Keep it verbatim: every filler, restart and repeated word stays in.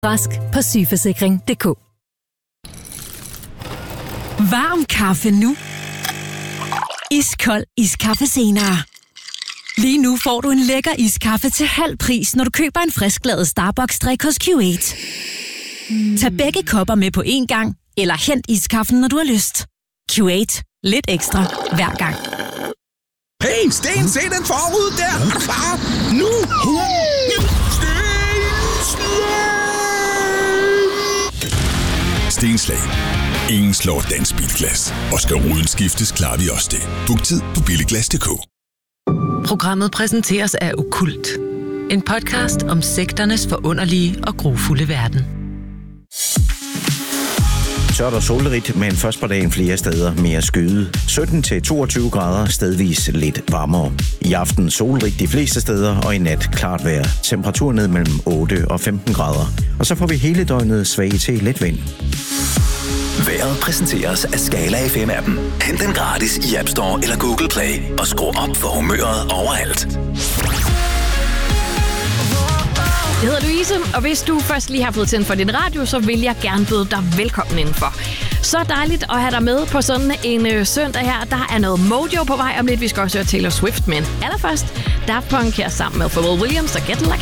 Rask på sygeforsikring punktum d k. Varm kaffe nu. Iskold iskaffe senere. Lige nu får du en lækker iskaffe til halv pris, når du køber en frisklavet Starbucks-drik hos Q otte. Mm. Tag begge kopper med på én gang, eller hent iskaffen, når du har lyst. Q otte. Lidt ekstra hver gang. Hey, Sten, se den forud der! Er du klar? Nu! Sten! Stenslag. Ingen slår dansk bilglas. Og skal ruden skiftes, klarer vi også det. Book tid på billiglas punktum d k. Programmet præsenteres af Okkult. En podcast om sekternes forunderlige og grufulde verden. Tørt og solrigt, men først på dagen flere steder mere skyde. sytten til toogtyve grader, stedvis lidt varmere. I aften solrigt de fleste steder, og i nat klart vejr. Temperatur ned mellem otte og femten grader. Og så får vi hele døgnet svag til let vind. Vejret præsenteres af Skala F M-appen. Hent den gratis i App Store eller Google Play, og skru op for humøret overalt. Jeg hedder Louise, og hvis du først lige har fået tændt for din radio, så vil jeg gerne byde dig velkommen indenfor. Så dejligt at have dig med på sådan en øh, søndag her. Der er noget Mojo på vej om lidt. Vi skal også høre Taylor Swift, men allerførst Daft Punk her sammen med Pharrell Williams og Get Lucky.